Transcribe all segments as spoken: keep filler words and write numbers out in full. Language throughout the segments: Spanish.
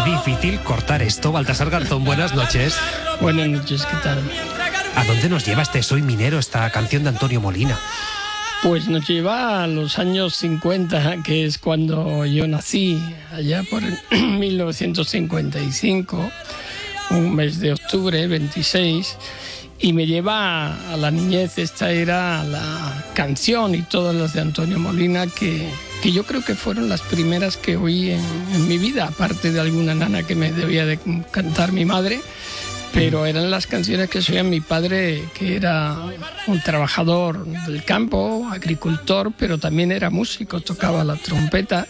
difícil cortar esto. Baltasar Garzón, buenas noches. Buenas noches, ¿qué tal? ¿A dónde nos lleva este Soy Minero, esta canción de Antonio Molina? Pues nos lleva a los años cincuenta, que es cuando yo nací, allá por mil novecientos cincuenta y cinco, un mes de octubre, veintiséis, y me lleva a la niñez. Esta era la canción y todas las de Antonio Molina que, que yo creo que fueron las primeras que oí en, en mi vida, aparte de alguna nana que me debía de cantar mi madre. Pero eran las canciones que se oían mi padre, que era un trabajador del campo, agricultor, pero también era músico, tocaba la trompeta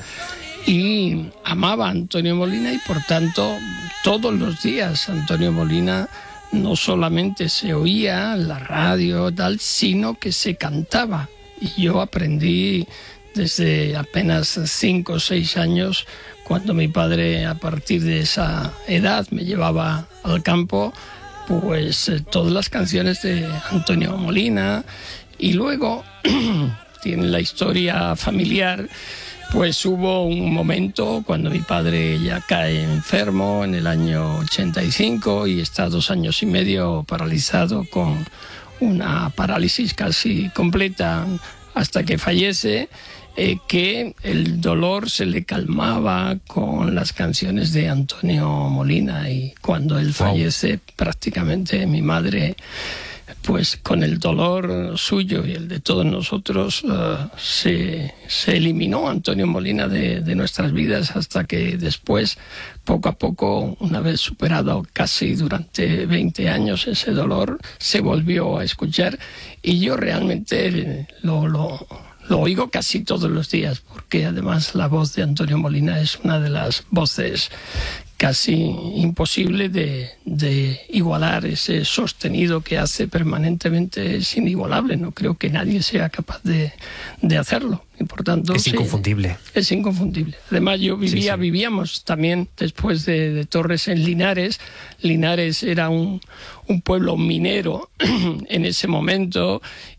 y amaba a Antonio Molina, y por tanto todos los días Antonio Molina no solamente se oía en la radio, tal, sino que se cantaba. Y yo aprendí desde apenas cinco o seis años, cuando mi padre, a partir de esa edad, me llevaba al campo, pues eh, todas las canciones de Antonio Molina. Y luego tiene la historia familiar, pues hubo un momento cuando mi padre ya cae enfermo en el año ochenta y cinco y está dos años y medio paralizado, con una parálisis casi completa hasta que fallece. Eh, que el dolor se le calmaba con las canciones de Antonio Molina, y cuando él fallece, prácticamente mi madre, pues con el dolor suyo y el de todos nosotros, uh, se, se eliminó Antonio Molina de, de nuestras vidas, hasta que después, poco a poco, una vez superado casi durante veinte años ese dolor, se volvió a escuchar. Y yo realmente lo... lo Lo oigo casi todos los días, porque además la voz de Antonio Molina es una de las voces casi imposible de, de igualar. Ese sostenido que hace permanentemente es inigualable. No creo que nadie sea capaz de, de hacerlo. Y por tanto, es sí, inconfundible. Es inconfundible. Además, yo vivía, sí, sí. vivíamos también después de, de Torres en Linares. Linares era un, un pueblo minero en ese momento,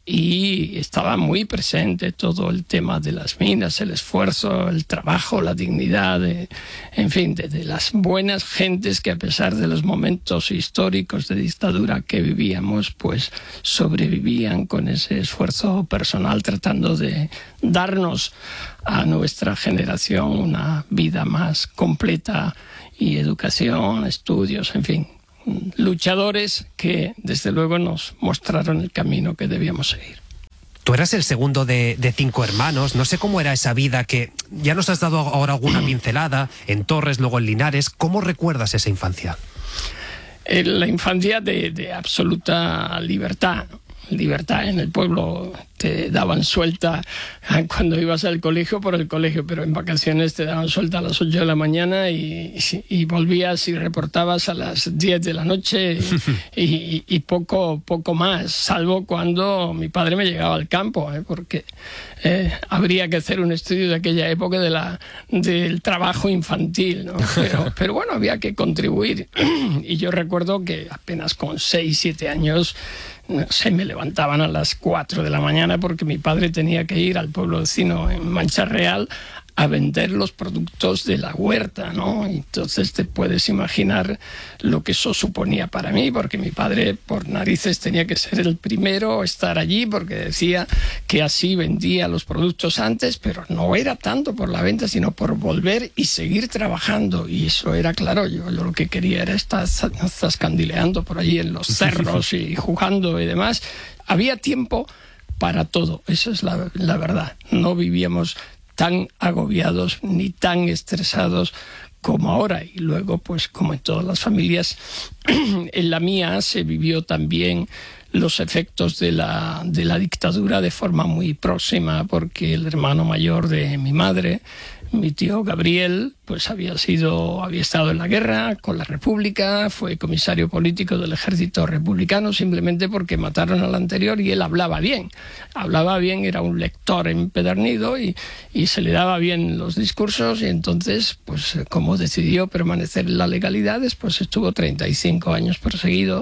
y estaba muy presente todo el tema de las minas, el esfuerzo, el trabajo, la dignidad, de, en fin, de, de las buenas gentes que, a pesar de los momentos históricos de dictadura que vivíamos, pues sobrevivían con ese esfuerzo personal, tratando de darnos a nuestra generación una vida más completa, y educación, estudios, en fin, luchadores que desde luego nos mostraron el camino que debíamos seguir. Tú eras el segundo de, de cinco hermanos. No sé cómo era esa vida, que ya nos has dado ahora alguna pincelada, en Torres, luego en Linares. ¿Cómo recuerdas esa infancia? Eh, la infancia de, de absoluta libertad. Libertad en el pueblo. Te daban suelta cuando ibas al colegio por el colegio, pero en vacaciones te daban suelta a las ocho de la mañana y, y volvías y reportabas a las diez de la noche, y, y, y poco, poco más, salvo cuando mi padre me llegaba al campo, ¿eh? porque eh, habría que hacer un estudio de aquella época de la, del trabajo infantil, ¿no? Pero, pero bueno, había que contribuir. Y yo recuerdo que apenas con seis, siete años, no sé, me levantaban a las cuatro de la mañana, porque mi padre tenía que ir al pueblo vecino en Mancha Real a vender los productos de la huerta, ¿no? Entonces te puedes imaginar lo que eso suponía para mí, porque mi padre, por narices, tenía que ser el primero a estar allí, porque decía que así vendía los productos antes, pero no era tanto por la venta, sino por volver y seguir trabajando. Y eso era claro, yo, yo lo que quería era estar zascandileando por allí en los cerros y jugando y demás. Había tiempo para todo, esa es la, la verdad. No vivíamos tan agobiados ni tan estresados como ahora. Y luego, pues como en todas las familias, en la mía se vivió también los efectos de la, de la dictadura de forma muy próxima, porque el hermano mayor de mi madre, mi tío Gabriel, pues había sido, había estado en la guerra con la República, fue comisario político del ejército republicano, simplemente porque mataron al anterior, y él hablaba bien. Hablaba bien, era un lector empedernido, y, y se le daba bien los discursos, y entonces, pues como decidió permanecer en la legalidad, después estuvo treinta y cinco años perseguido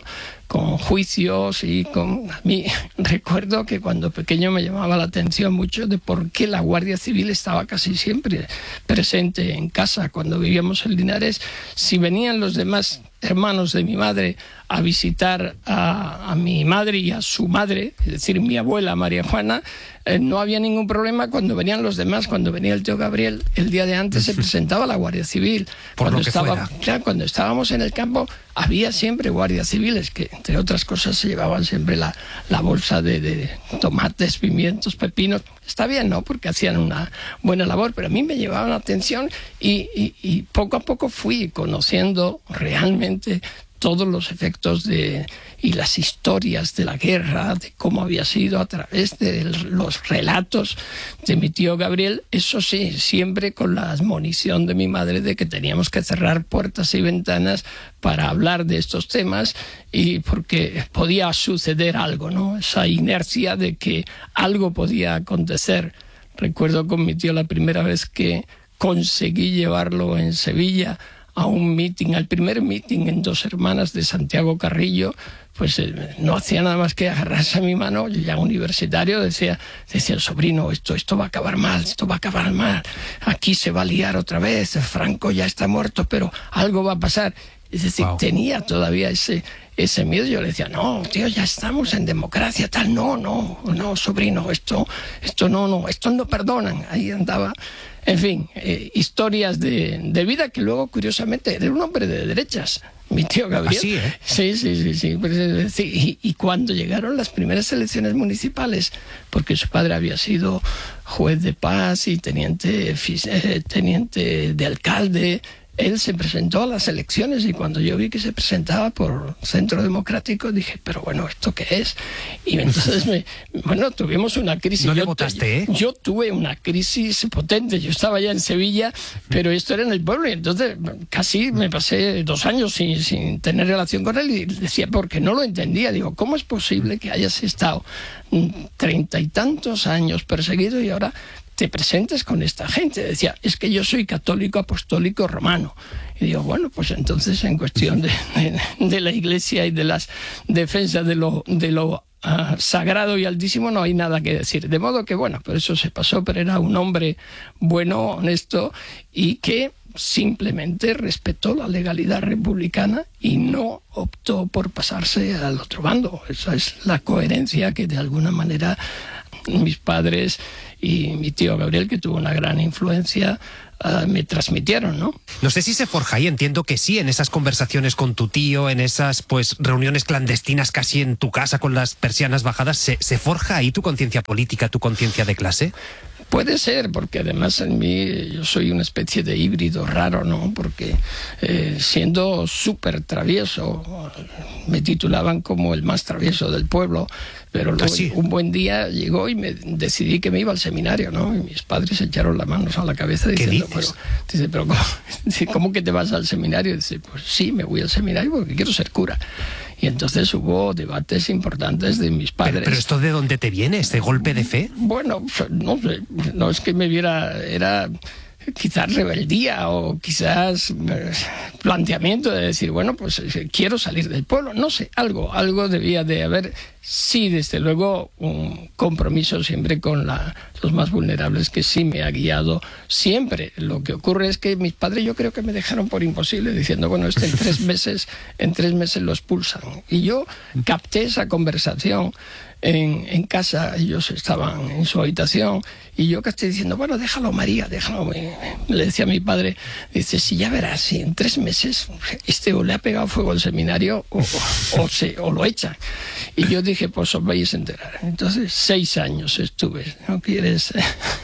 con juicios y con... A mí recuerdo que cuando pequeño me llamaba la atención mucho de por qué la Guardia Civil estaba casi siempre presente en casa. Cuando vivíamos en Linares, si venían los demás hermanos de mi madre a visitar a, a mi madre y a su madre, es decir, mi abuela María Juana, eh, no había ningún problema cuando venían los demás. Cuando venía el tío Gabriel, el día de antes se presentaba la Guardia Civil. Por cuando, lo que estaba, fuera. claro, cuando estábamos en el campo había siempre guardias civiles que, entre otras cosas, se llevaban siempre la, la bolsa de, de tomates, pimientos, pepinos. Está bien, ¿no? Porque hacían una buena labor, pero a mí me llevaban la atención y, y, y poco a poco fui conociendo realmente todos los efectos de, y las historias de la guerra, de cómo había sido a través de los relatos de mi tío Gabriel. Eso sí, siempre con la admonición de mi madre de que teníamos que cerrar puertas y ventanas para hablar de estos temas, y porque podía suceder algo, ¿no? Esa inercia de que algo podía acontecer. Recuerdo con mi tío la primera vez que conseguí llevarlo en Sevilla a un meeting, al primer meeting en Dos Hermanas de Santiago Carrillo. Pues eh, no hacía nada más que agarrarse a mi mano. Yo ya universitario decía, decía sobrino, esto, esto va a acabar mal, esto va a acabar mal, aquí se va a liar otra vez, Franco ya está muerto, pero algo va a pasar. Es decir, wow. Tenía todavía ese, ese miedo. Yo le decía, no, tío, ya estamos en democracia, tal, no, no, no, sobrino, esto, esto no, no, esto no perdonan. Ahí andaba. En fin, eh, historias de, de vida que luego, curiosamente, era un hombre de derechas, mi tío Gabriel. ¿Así, eh? Sí, sí, sí, sí. Pues, sí. Y, y cuando llegaron las primeras elecciones municipales, porque su padre había sido juez de paz y teniente, eh, teniente de alcalde, él se presentó a las elecciones, y cuando yo vi que se presentaba por Centro Democrático dije, pero bueno, ¿esto qué es? Y entonces, me, bueno, tuvimos una crisis. ¿No le yo, votaste, eh? Yo tuve una crisis potente. Yo estaba ya en Sevilla, pero esto era en el pueblo, y entonces casi me pasé dos años sin, sin tener relación con él, y decía, porque no lo entendía. Digo, ¿cómo es posible que hayas estado treinta y tantos años perseguido y ahora te presentes con esta gente? Decía, es que yo soy católico apostólico romano. Y digo, bueno, pues entonces en cuestión de, de, de la Iglesia y de las defensas de lo, de lo uh, sagrado y altísimo no hay nada que decir. De modo que, bueno, por eso se pasó, pero era un hombre bueno, honesto, y que simplemente respetó la legalidad republicana y no optó por pasarse al otro bando. Esa es la coherencia que de alguna manera mis padres y mi tío Gabriel, que tuvo una gran influencia, uh, me transmitieron, ¿no? No sé si se forja ahí, entiendo que sí, en esas conversaciones con tu tío, en esas pues reuniones clandestinas casi en tu casa con las persianas bajadas, ¿se, se forja ahí tu conciencia política, tu conciencia de clase? Puede ser, porque además en mí yo soy una especie de híbrido raro, ¿no? Porque eh, siendo súper travieso, me titulaban como el más travieso del pueblo, pero luego ¿Ah, sí? Un buen día llegó y me decidí que me iba al seminario, ¿no? Y mis padres se echaron las manos a la cabeza diciendo, ¿Qué pero, dices? dice, pero ¿cómo, dice, ¿cómo que te vas al seminario? Dice, pues sí, me voy al seminario porque quiero ser cura. Y entonces hubo debates importantes de mis padres. ¿Pero, pero esto de dónde te viene, este golpe de fe? Bueno, no sé, no es que me viera, era quizás rebeldía o quizás planteamiento de decir, bueno, pues quiero salir del pueblo, no sé, algo, algo debía de haber. Sí, desde luego, un compromiso siempre con la, los más vulnerables, que sí me ha guiado siempre. Lo que ocurre es que mis padres yo creo que me dejaron por imposible, diciendo, bueno, este en tres meses, en tres meses lo expulsan. Y yo capté esa conversación en, en casa. Ellos estaban en su habitación y yo capté diciendo, bueno, déjalo, María, déjalo. Me, le decía a mi padre, dice, si ya verás, si en tres meses este o le ha pegado fuego al seminario o, o, o, se, o lo echan. Y yo dije, pues os vais a enterar. Entonces, seis años estuve. ¿No quieres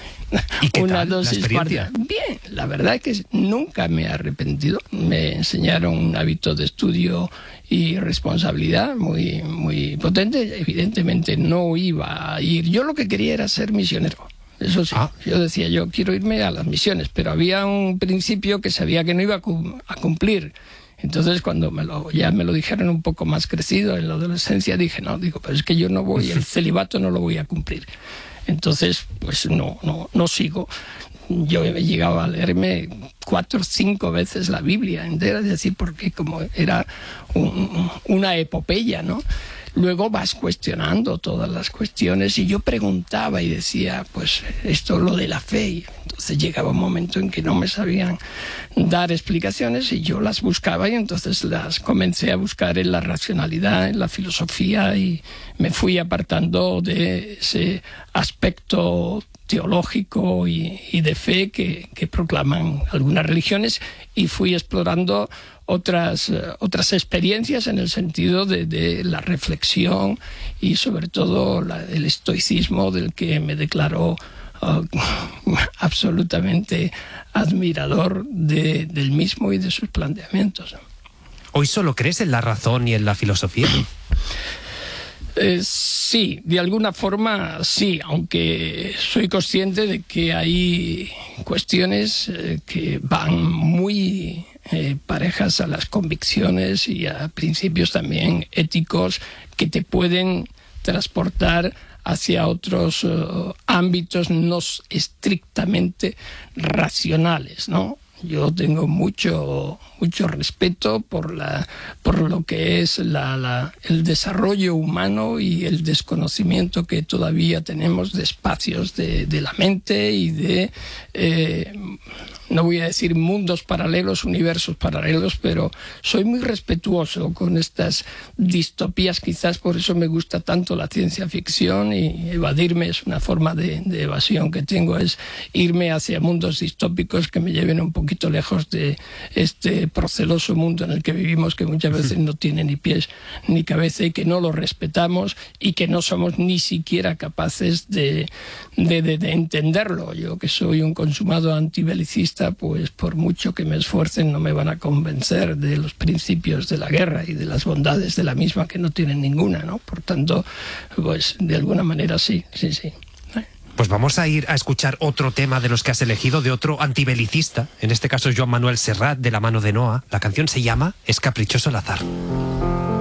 ¿Y qué una tal, dosis la experiencia? cuarta? Bien, la verdad es que nunca me he arrepentido. Me enseñaron un hábito de estudio y responsabilidad muy, muy potente. Evidentemente no iba a ir. Yo lo que quería era ser misionero. Eso sí, ah. Yo decía, yo quiero irme a las misiones, pero había un principio que sabía que no iba a cumplir. Entonces, cuando me lo, ya me lo dijeron un poco más crecido en la adolescencia, dije, no, digo, pero es que yo no voy, el celibato no lo voy a cumplir. Entonces, pues no, no, no sigo. yo he llegado a leerme cuatro o cinco veces la Biblia entera, es decir, porque como era un, una epopeya, ¿no? Luego vas cuestionando todas las cuestiones y yo preguntaba y decía, pues esto lo de la fe. Entonces llegaba un momento en que no me sabían dar explicaciones y yo las buscaba y entonces las comencé a buscar en la racionalidad, en la filosofía y me fui apartando de ese aspecto teológico y, y de fe que, que proclaman algunas religiones y fui explorando otras, otras experiencias en el sentido de, de la reflexión y sobre todo la, el estoicismo del que me declaró uh, absolutamente admirador de, del mismo y de sus planteamientos. ¿Hoy solo crees en la razón y en la filosofía? Eh, sí, de alguna forma sí, aunque soy consciente de que hay cuestiones eh, que van muy eh, parejas a las convicciones y a principios también éticos que te pueden transportar hacia otros uh, ámbitos no estrictamente racionales, ¿no? Yo tengo mucho, mucho respeto por, la, por lo que es la, la, el desarrollo humano y el desconocimiento que todavía tenemos de espacios de, de la mente y de, eh, no voy a decir mundos paralelos, universos paralelos, pero soy muy respetuoso con estas distopías, quizás por eso me gusta tanto la ciencia ficción y evadirme es una forma de, de evasión que tengo, es irme hacia mundos distópicos que me lleven un poco poquito lejos de este proceloso mundo en el que vivimos, que muchas veces no tiene ni pies ni cabeza y que no lo respetamos y que no somos ni siquiera capaces de, de, de, de entenderlo. Yo, que soy un consumado antibelicista, pues por mucho que me esfuercen no me van a convencer de los principios de la guerra y de las bondades de la misma, que no tienen ninguna, ¿no? Por tanto, pues de alguna manera sí, sí, sí. Pues vamos a ir a escuchar otro tema de los que has elegido, de otro antibelicista, en este caso Joan Manuel Serrat, de la mano de Noa. La canción se llama Es caprichoso el azar.